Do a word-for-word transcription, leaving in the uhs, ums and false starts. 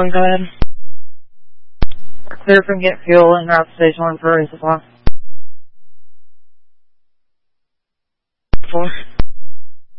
Go ahead. Clear from get fuel and route station one for resupply. Four.